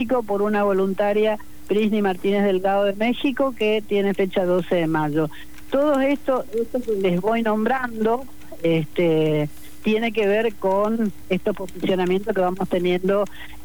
México por una voluntaria, Prisni Martínez Delgado de México, que tiene fecha 12 de mayo. Todo esto que les voy nombrando, tiene que ver con estos posicionamientos que vamos teniendo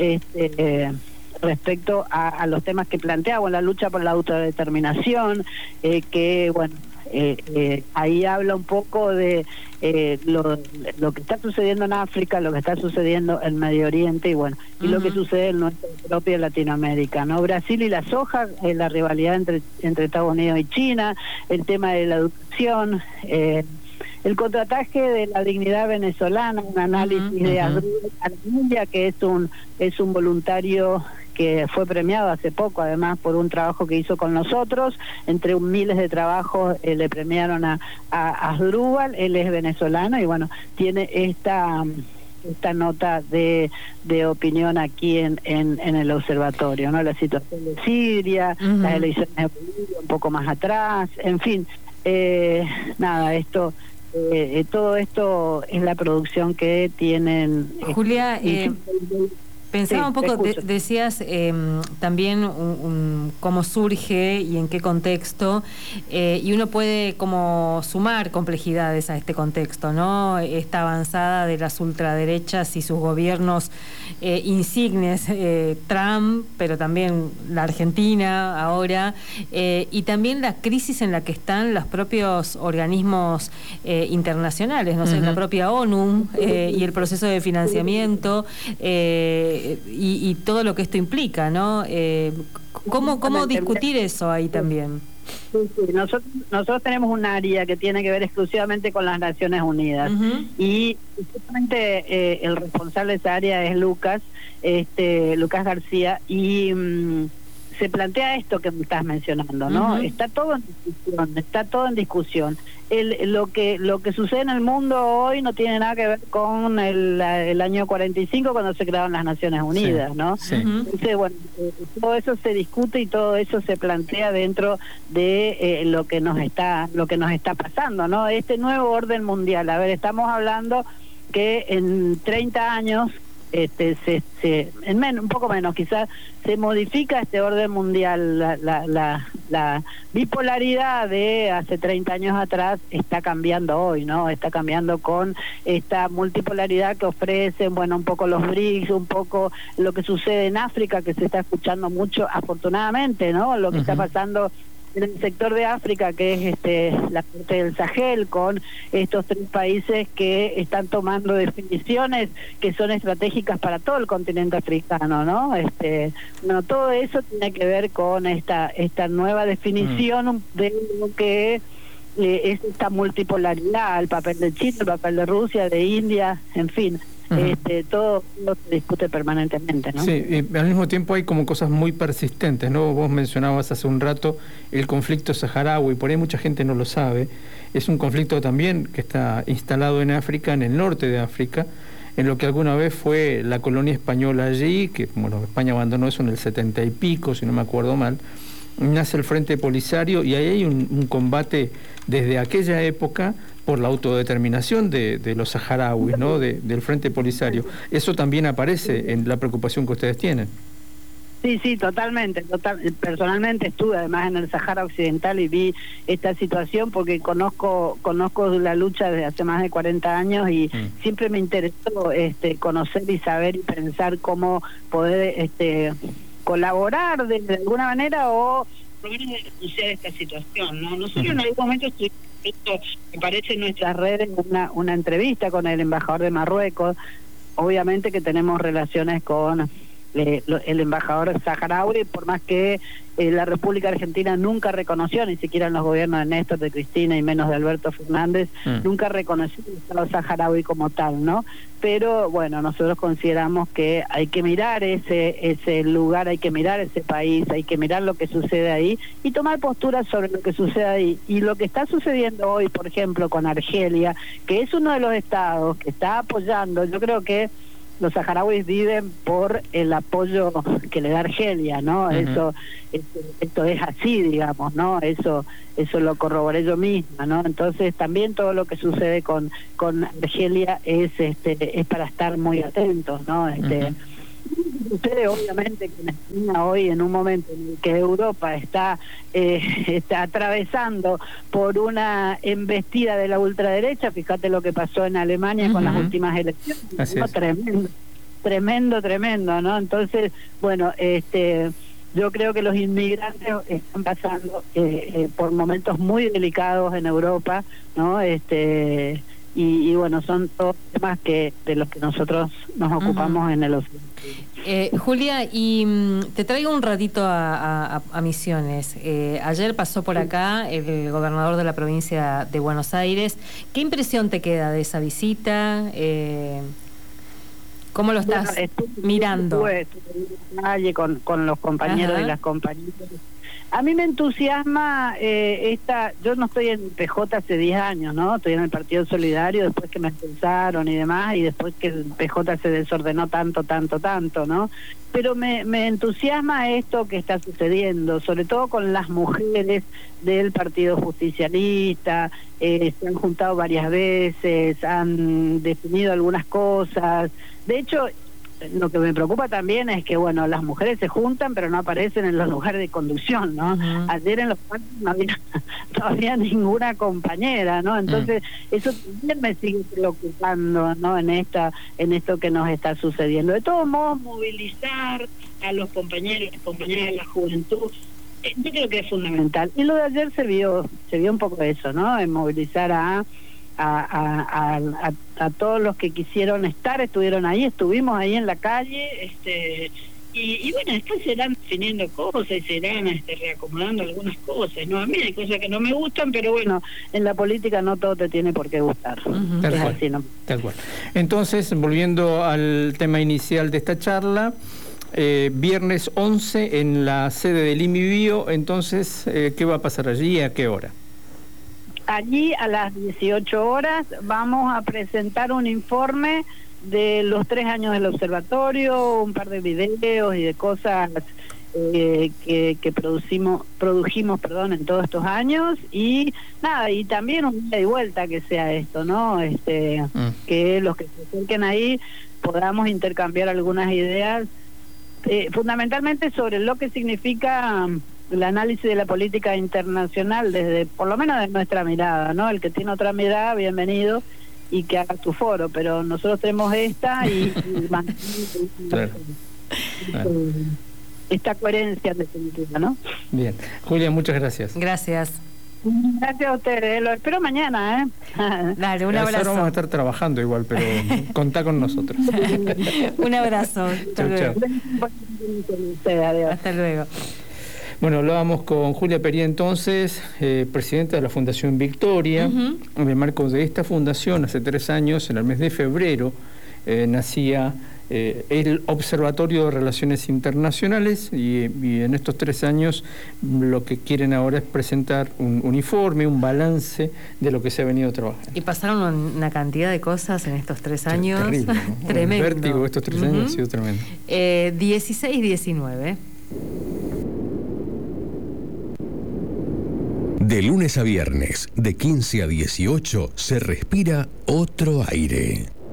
respecto a los temas que planteamos, la lucha por la autodeterminación, que bueno, ahí habla un poco de lo que está sucediendo en África, lo que está sucediendo en Medio Oriente y bueno, y lo que sucede en nuestra propia Latinoamérica, ¿no? Brasil y la soja, la rivalidad entre Estados Unidos y China, el tema de la educación, el contraataque de la dignidad venezolana, un análisis de Armilla, que es un voluntario que fue premiado hace poco, además, por un trabajo que hizo con nosotros. Entre miles de trabajos le premiaron a Asdrúbal, él es venezolano, y bueno, tiene esta nota de opinión aquí en el observatorio, ¿no? La situación de Siria, las elecciones de Bolivia un poco más atrás, en fin, nada, todo esto es la producción que tienen. Julia, pensaba un poco, decías también cómo surge y en qué contexto, y uno puede como sumar complejidades a este contexto, ¿no? Esta avanzada de las ultraderechas y sus gobiernos insignes, Trump, pero también la Argentina ahora, y también la crisis en la que están los propios organismos internacionales, no sé, la propia ONU y el proceso de financiamiento, y todo lo que esto implica, ¿no? ¿Cómo discutir eso ahí también? Sí. Nosotros tenemos un área que tiene que ver exclusivamente con las Naciones Unidas, y justamente el responsable de esa área es Lucas García, y se plantea esto que me estás mencionando, ¿no? Está todo en discusión. Lo que sucede en el mundo hoy no tiene nada que ver con el año 45, cuando se crearon las Naciones Unidas, ¿no? Sí. Entonces, bueno, todo eso se discute y todo eso se plantea dentro de lo que nos está pasando, ¿no? Este nuevo orden mundial. A ver, estamos hablando que en 30 años, un poco menos quizás, se modifica este orden mundial. La bipolaridad de hace 30 años atrás está cambiando hoy, ¿no? Está cambiando con esta multipolaridad que ofrecen, bueno, un poco los BRICS, un poco lo que sucede en África, que se está escuchando mucho, afortunadamente, ¿no? Lo que está pasando en el sector de África, que es la parte del Sahel, con estos 3 países que están tomando definiciones que son estratégicas para todo el continente africano, ¿no? Bueno, todo eso tiene que ver con esta nueva definición de lo que es esta multipolaridad, el papel de China, el papel de Rusia, de India, en fin. Todo se discute permanentemente, ¿no? Sí, y al mismo tiempo hay como cosas muy persistentes, ¿no? Vos mencionabas hace un rato el conflicto saharaui, por ahí mucha gente no lo sabe. Es un conflicto también que está instalado en África, en el norte de África, en lo que alguna vez fue la colonia española allí, que bueno, España abandonó eso en el 70 y pico, si no me acuerdo mal. Nace el Frente Polisario y ahí hay un combate desde aquella época por la autodeterminación de los saharauis, ¿no? Del Frente Polisario. Eso también aparece en la preocupación que ustedes tienen. Sí, totalmente. Personalmente estuve además en el Sahara Occidental y vi esta situación porque conozco la lucha desde hace más de 40 años y siempre me interesó conocer y saber y pensar cómo poder colaborar de alguna manera o denunciar esta situación, ¿no? Nosotros en algún momento me parece en nuestras redes una entrevista con el embajador de Marruecos. Obviamente que tenemos relaciones con el embajador saharaui, por más que la República Argentina nunca reconoció, ni siquiera en los gobiernos de Néstor, de Cristina y menos de Alberto Fernández, nunca reconoció el Estado saharaui como tal, ¿no? Pero bueno, nosotros consideramos que hay que mirar ese lugar, hay que mirar ese país, hay que mirar lo que sucede ahí y tomar posturas sobre lo que sucede ahí. Y lo que está sucediendo hoy, por ejemplo, con Argelia, que es uno de los estados que está apoyando, yo creo que los saharauis viven por el apoyo que le da Argelia, ¿no? Esto es así, digamos, ¿no? Eso lo corroboré yo misma, ¿no? Entonces también todo lo que sucede con Argelia es para estar muy atentos, ¿no? Ustedes obviamente que en España hoy, en un momento en el que Europa está atravesando por una embestida de la ultraderecha, fíjate lo que pasó en Alemania con las últimas elecciones, ¿no? Tremendo, ¿no? Entonces, bueno, yo creo que los inmigrantes están pasando por momentos muy delicados en Europa, ¿no? Y bueno, son todos temas de los que nosotros nos ocupamos en el occidente. Julia, y te traigo un ratito a Misiones. Ayer pasó por acá el gobernador de la provincia de Buenos Aires. ¿Qué impresión te queda de esa visita? ¿Cómo lo estás mirando? Estuve en la calle con los compañeros y las compañeras. A mí me entusiasma yo no estoy en PJ hace 10 años, ¿no? Estoy en el Partido Solidario después que me expulsaron y demás, y después que el PJ se desordenó tanto, ¿no? Pero me entusiasma esto que está sucediendo, sobre todo con las mujeres del Partido Justicialista. Se han juntado varias veces, han definido algunas cosas. De hecho, lo que me preocupa también es que, bueno, las mujeres se juntan pero no aparecen en los lugares de conducción, ¿no? Ayer en los parques no había ninguna compañera, ¿no? Entonces eso también me sigue preocupando, ¿no? En esto que nos está sucediendo. De todos modos, movilizar a los compañeros y compañeras de la juventud, yo creo que es fundamental. Y lo de ayer se vio un poco eso, ¿no? En movilizar a todos los que quisieron estar, estuvimos ahí en la calle, y bueno, después se irán definiendo cosas y se irán reacomodando algunas cosas, ¿no? A mí hay cosas que no me gustan, pero bueno, en la política no todo te tiene por qué gustar. Tal cual, así, ¿no? Tal cual. Entonces, volviendo al tema inicial de esta charla, viernes 11 en la sede del INVIBio, entonces, ¿qué va a pasar allí y a qué hora? Allí a las 18 horas vamos a presentar un informe de los 3 años del observatorio, un par de videos y de cosas que produjimos en todos estos años, y nada, y también un día y vuelta que sea esto, ¿no? Que los que se acerquen ahí podamos intercambiar algunas ideas, fundamentalmente sobre lo que significa el análisis de la política internacional desde, por lo menos de nuestra mirada, ¿no? El que tiene otra mirada, bienvenido, y que haga su foro, pero nosotros tenemos esta y esta coherencia definitiva, ¿no? Bien. Julia, muchas gracias. Gracias. Gracias a ustedes, lo espero mañana, Dale, un abrazo. Ahora vamos a estar trabajando igual, pero contá con nosotros. Un abrazo. Hasta luego. Hasta luego. Bueno, hablábamos con Julia Pería entonces, presidenta de la Fundación Victoria. En el marco de esta fundación, hace 3 años, en el mes de febrero, nacía el Observatorio de Relaciones Internacionales, y en estos 3 años lo que quieren ahora es presentar un informe, un balance de lo que se ha venido trabajando. Y pasaron una cantidad de cosas en estos 3 años. Terrible, ¿no? Tremendo. El vértigo de estos 3 años ha sido tremendo. 16-19. De lunes a viernes, de 15 a 18, se respira otro aire.